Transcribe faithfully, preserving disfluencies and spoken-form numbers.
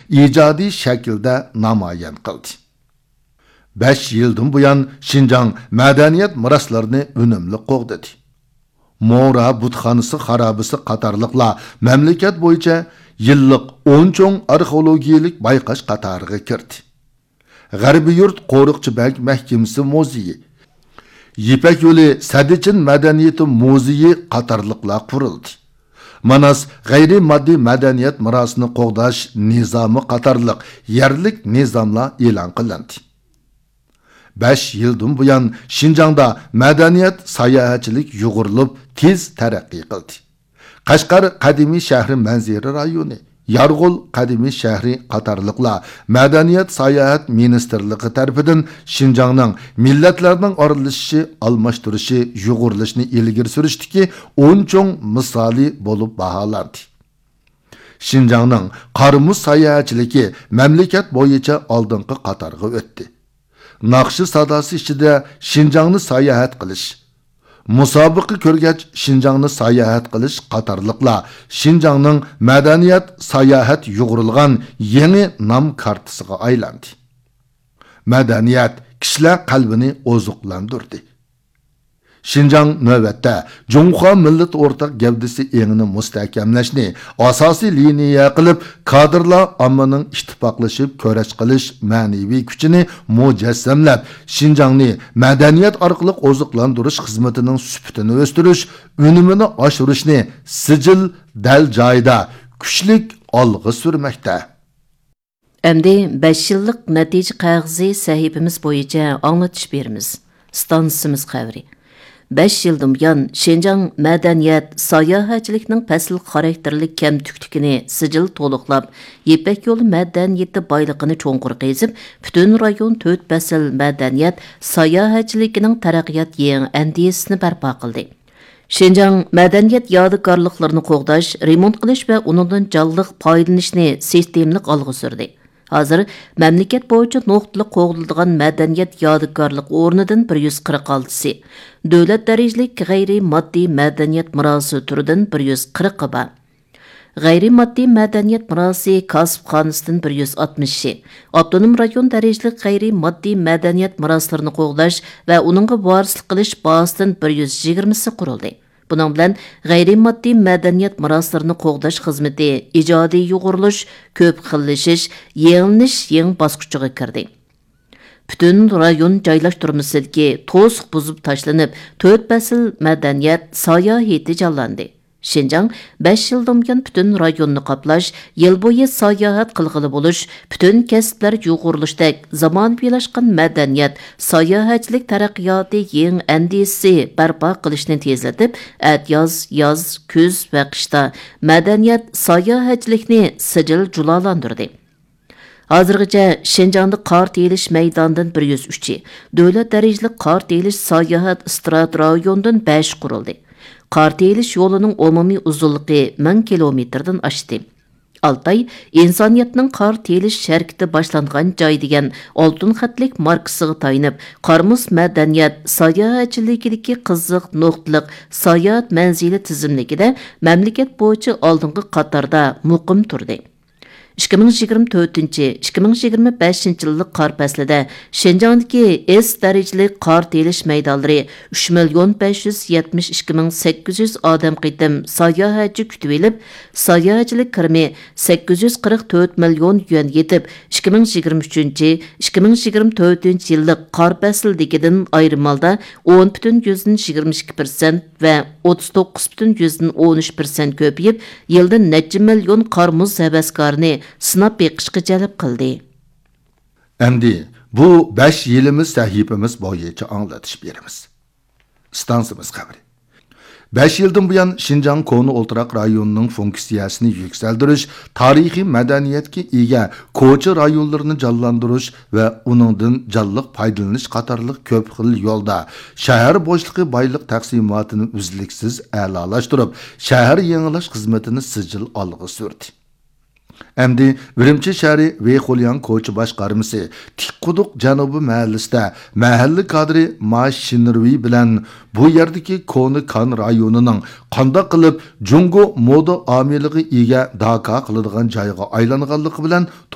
ijodiy shaklda namoyon qildi. besh yildan buyon Şinjan madaniyat meroslarini unumli qo'g'dadi. Mo'ra butxonasi xarobasi qatorliqlar mamlakat bo'yicha yillik o'n cho'ng arxeologiyalik bayqash qatoriga kirdi. G'arbiy yurt qo'riqchibek mahkamasi muzeyi, Yipak yo'li Sadichin madaniyati muzeyi qatorliqlar qurildi. Manas g'ayri moddiy madaniyat merosini qo'g'dash nizomi qatorliq yerlik nizomlar e'lon qilindi. besh yildan buyon Şinjanda madaniyat sayohatchilik yugurilib tez taraqqiy qildi. Qashqar qadimiy shahri manzara rayoni, Yarg'ul qadimiy shahri qatorliqlar madaniyat sayohat ministrligi tomonidan Şinjanning millatlarning aralashishi, almashtirishi, yugurilishini ilgari surishdiki o'n cho'ng misoli bo'lib baholandi. Şinjanning qarmus sayohatchiligi mamlakat bo'yicha oldingi qatorga o'tdi. Naqshi sadosi ichida Şinjanni sayohat qilish, musobaqa ko'rgach Şinjanni sayohat qilish qatorliqlar Şinjanning madaniyat sayohat yugurilgan yangi nom kartasiga aylandi. Madaniyat kishilar qalbini ozuqlantirdi. Şinjan navbatda Jungho millat o'rtaq gavdasi engini mustahkamlashni asosiy liniya qilib, kadrlar ommaning ittifoqlashib kurash qilish ma'naviy kuchini mujassamlab, Şinjanni madaniyat orqali oziqlantirish xizmatining sifatini o'stirish, unumini oshirishni sijil dal joyida kuchlik olg'a surmoqda. Endi besh yillik natija qog'ozi sahifamiz bo'yicha anglatish beramiz. Stansimiz xabari. besh yildan buyon Şinjan madaniyat sayohatchilikning fasl xarakterlik kamtukligini sijil to'liqlab, Yipak yo'li madaniyati boyligini cho'nqur qezib, butun rayon to'rt fasl madaniyat sayohatchiligining taraqqiyot yangi andisini barpo qildi. Şinjan madaniyat yodikorliklarini qo'g'dash, remont qilish va undan jonliq foydalanishni sistemlik olg'a surdi. Hazır mamlakat bo'yicha nuqtali qo'g'dilgan madaniyat yodikorlik o'rnidan bir yuz qirq oltisi, davlat darajalik g'ayri moddiy madaniyat merosi turidan bir yuz qirq bor. G'ayri moddiy madaniyat merosi kasbxonasidan bir yuz oltmishi, avtonom rayon darajalik g'ayri moddiy madaniyat meroslarini qo'g'dash va uningga varislik qilish bosidan bir yuz yigirmasi qurildi. Bunun bilan g'ayri moddiy madaniyat meroslarini qo'g'dash xizmati ijodiy yuqurilish, ko'p xillashish, yengilish yangi bosqichiga kirdi. Butun rayon joylashtirmasidagi to'siq buzib tashlanib, to'rt fasl madaniyat sayohati jonlandi. Şinjan besh yildan buyon butun rayonni qoplash, yil bo'yi sayohat qilg'ili bo'lish, butun kasblar yuqurilishdek zamonaviylashgan madaniyat sayohatchilik taraqqiyoti yangi andisi barpo qilishni tezlatib, at yoz, yoz, kuz va qishda madaniyat sayohatchilikni sijil julalantirdi. Hozirgacha Şinjanda qor telish maydonidan bir yuz uch, davlat darajalik qor telish sayohat strat rayonidan besh qurildi. Qor telish yo'lining umumiy uzunligi ming kilometrdan oshdi. Altay insoniyatning qor telish harakati boshlangan joy degan oltin xatlik markasiga tayinib, qarmus madaniyat sayohatchiligidagi qiziq nuqtaliq sayohat manzili tizimligida mamlakat bo'yicha oldingi qatorda muqim turdi. ikki ming yigirma to'rtinchi ikki ming yigirma beshinchi yillik qor faslida Şinjandagi S darajali qor telish maydonlari uch million besh yuz yetmish ikki ming sakkiz yuz odam qitim sayohatchi kutib olib, sayohatchilik kirimi sakkiz yuz qirq to'rt million yuan yetib, ikki ming yigirma uchinchi ikki ming yigirma to'rtinchi yillik qor faslidagidan ayrim holda o'n butun yigirma ikki persent va o'ttiz to'qqiz butun o'n uch persent ko'payib, yilda necha million qarmuz havaskorini sinab beqishga jalb qildi. Endi bu besh yilimiz sahifamiz bo'yicha anglatish beramiz. Stansimiz xabari. besh yildan buyon Şinjan Koni o'ltiraq rayonining funksiyasini yuksaltirish, tarixiy madaniyatga ega ko'cha rayonlarini jonlantirish va uningdan jonliq foydalanish qatorliq ko'p xil yo'lda shahar boshlig'i boylik taqsimotini uzluksiz a'lolashtirib, shahar yangilash xizmatini sijil olg'a surdi. Endi Virimchi shahri Veyxulyan ko'cha boshqarmasi Tikquduq janubi mahallasida mahalla kadri Mashinirvi bilan bu yerdagi Koni Kan rayonining qanday qilib Jungo moda omiliga ega Daka qiladigan joyga aylanganligi bilan